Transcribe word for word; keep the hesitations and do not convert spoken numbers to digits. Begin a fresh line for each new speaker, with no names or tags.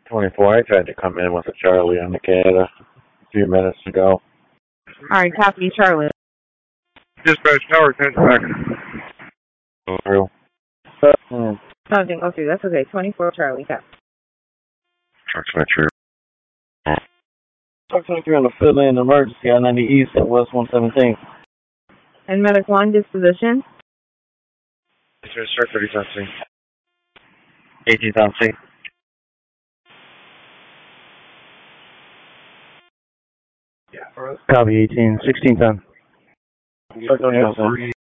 twenty-four, I tried to come in with a Charlie on the C A D a few minutes ago.
Alright, copy, Charlie.
Dispatch tower, ten back.
Go through.
Mm. Oh, didn't go through. That's okay. twenty-four, Charlie, copy.
Truck's not true.
Truck twenty-three on the field lane emergency, I ninety East at West one seventeen.
And medic one, disposition?
It's Mister thirty something.
eighteen something.
Yeah.
Copy, eighteen. sixteen ton.
Truck twenty-three.